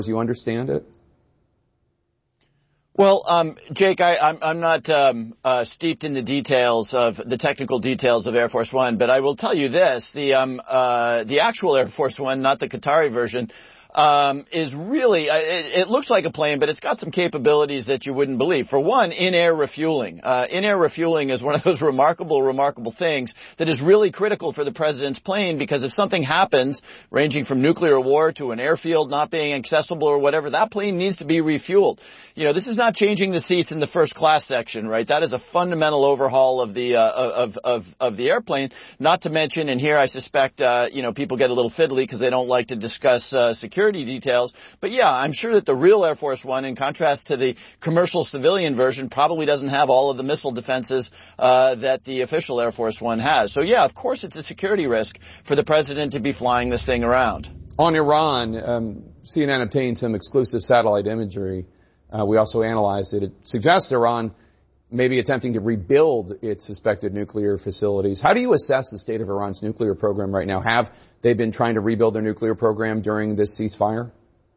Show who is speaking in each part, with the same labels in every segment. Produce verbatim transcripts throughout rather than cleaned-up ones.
Speaker 1: as you understand it?
Speaker 2: Well, um, Jake, I, I'm, I'm not um, uh, steeped in the details of the technical details of Air Force One, but I will tell you this: the um, uh, the actual Air Force One, not the Qatari version, um, is really uh, it, it looks like a plane, but it's got some capabilities that you wouldn't believe. For one, in-air refueling. Uh, in-air refueling is one of those remarkable, remarkable things that is really critical for the president's plane, because if something happens, ranging from nuclear war to an airfield not being accessible or whatever, that plane needs to be refueled. You know, this is not changing the seats in the first class section, right? That is a fundamental overhaul of the, uh, of, of, of the airplane. Not to mention, and here I suspect, uh, you know, people get a little fiddly because they don't like to discuss, uh, security details. But yeah, I'm sure that the real Air Force One, in contrast to the commercial civilian version, probably doesn't have all of the missile defenses, uh, that the official Air Force One has. So yeah, of course it's a security risk for the president to be flying this thing around.
Speaker 1: On Iran, um, C N N obtained some exclusive satellite imagery. Uh, we also analyzed it. It suggests Iran may be attempting to rebuild its suspected nuclear facilities. How do you assess the state of Iran's nuclear program right now? Have they been trying to rebuild their nuclear program during this ceasefire?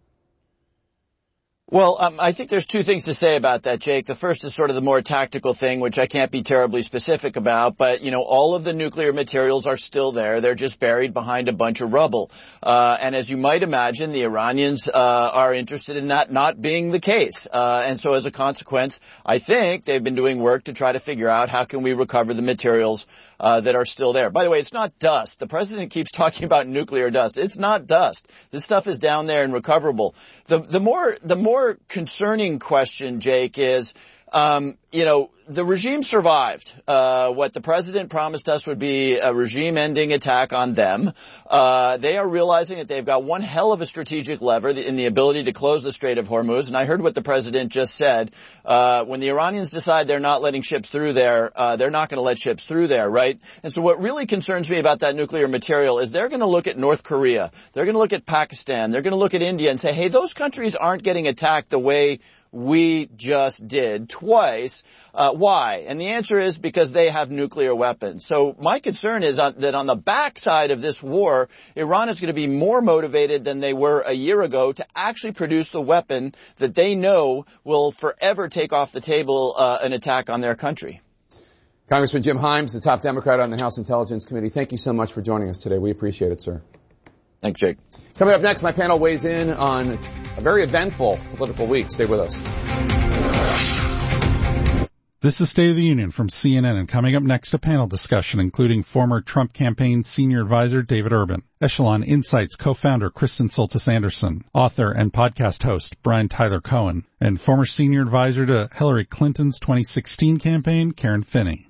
Speaker 2: Well, um, I think there's two things to say about that, Jake. The first is sort of the more tactical thing, which I can't be terribly specific about. But, you know, all of the nuclear materials are still there. They're just buried behind a bunch of rubble. Uh, and as you might imagine, the Iranians uh, are interested in that not being the case. Uh, and so as a consequence, I think they've been doing work to try to figure out how can we recover the materials uh, that are still there. By the way, it's not dust. The president keeps talking about nuclear dust. It's not dust. This stuff is down there and recoverable. The, the more, the more more concerning question, Jake, is, um, you know, the regime survived. Uh, what the president promised us would be a regime-ending attack on them. Uh, they are realizing that they've got one hell of a strategic lever in the ability to close the Strait of Hormuz. And I heard what the president just said. Uh, when the Iranians decide they're not letting ships through there, uh, they're not going to let ships through there, right? And so what really concerns me about that nuclear material is they're going to look at North Korea. They're going to look at Pakistan. They're going to look at India and say, hey, those countries aren't getting attacked the way we just did twice. Uh, why? And the answer is because they have nuclear weapons. So my concern is on, that on the backside of this war, Iran is going to be more motivated than they were a year ago to actually produce the weapon that they know will forever take off the table uh, an attack on their country.
Speaker 1: Congressman Jim Himes, the top Democrat on the House Intelligence Committee, thank you so much for joining us today. We appreciate it, sir.
Speaker 2: Thanks, Jake.
Speaker 1: Coming up next, my panel weighs in on a very eventful political week. Stay with us.
Speaker 3: This is State of the Union from C N N, and coming up next, a panel discussion including former Trump campaign senior advisor David Urban, Echelon Insights co-founder Kristen Soltis Anderson, author and podcast host Brian Tyler Cohen, and former senior advisor to Hillary Clinton's twenty sixteen campaign, Karen Finney.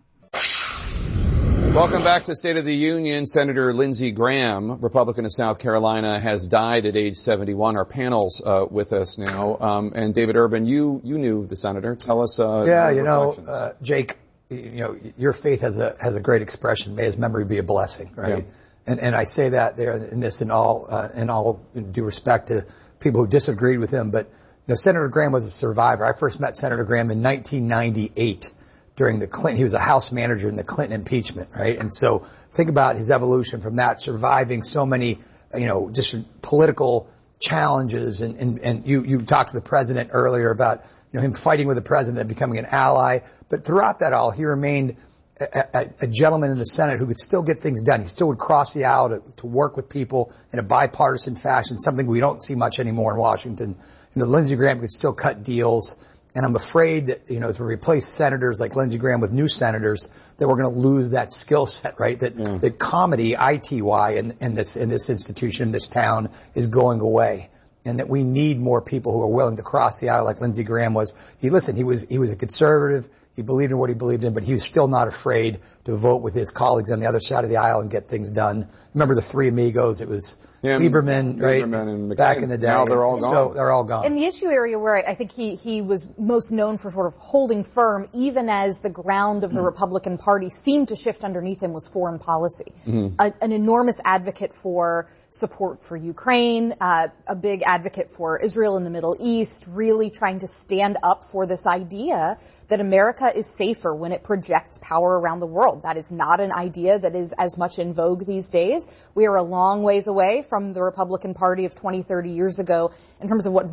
Speaker 1: Welcome back to State of the Union. Senator Lindsey Graham, Republican of South Carolina, has died at age seventy-one. Our panel's uh, with us now. Um, and David Urban, you you knew the senator. Tell us. Uh,
Speaker 4: yeah, you know, uh, Jake, you know, your faith has a has a great expression. May his memory be a blessing, right? Yeah. And and I say that there in this in all uh, in all due respect to people who disagreed with him. But you know, Senator Graham was a survivor. I first met Senator Graham in nineteen ninety-eight. During the Clinton, he was a House manager in the Clinton impeachment, right? And so think about his evolution from that, surviving so many, you know, just political challenges. And, and, and you, you talked to the president earlier about, you know, him fighting with the president and becoming an ally. But throughout that all, he remained a, a, a gentleman in the Senate who could still get things done. He still would cross the aisle to, to work with people in a bipartisan fashion, something we don't see much anymore in Washington. You know, Lindsey Graham could still cut deals. And I'm afraid that, you know, to replace senators like Lindsey Graham with new senators, that we're going to lose that skill set, right? That, yeah. that comedy, I T Y, in, in this, in this institution, in this town, is going away. And that we need more people who are willing to cross the aisle like Lindsey Graham was. He, listen, he was, he was a conservative. He believed in what he believed in, but he was still not afraid to vote with his colleagues on the other side of the aisle and get things done. Remember the three amigos? It was Him, Lieberman, right?
Speaker 1: Lieberman and McCain.
Speaker 4: Back in the day.
Speaker 1: Now they're all gone.
Speaker 4: So they're all gone.
Speaker 5: And the issue area where I think he, he was most known for sort of holding firm, even as the ground of the mm. Republican Party seemed to shift underneath him, was foreign policy. Mm-hmm. A, an enormous advocate for support for Ukraine, uh, a big advocate for Israel in the Middle East, really trying to stand up for this idea that America is safer when it projects power around the world. That is not an idea that is as much in vogue these days. We are a long ways away from the Republican Party of twenty, thirty years ago in terms of what